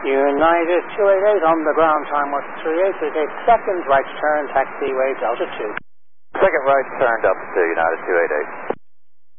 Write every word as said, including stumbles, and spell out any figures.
United two eight eight on the ground, time was three eight eight seconds, right turn, taxiway Delta two. Second right turned up to United two eight eight.